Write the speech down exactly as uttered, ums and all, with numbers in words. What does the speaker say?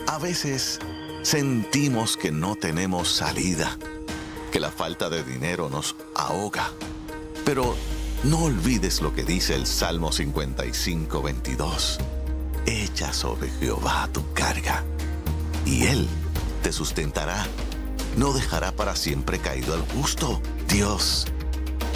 A veces sentimos que no tenemos salida, que la falta de dinero nos ahoga. Pero no olvides lo que dice el Salmo cincuenta y cinco, veintidós. Echa sobre Jehová tu carga, y Él te sustentará. No dejará para siempre caído al justo. Dios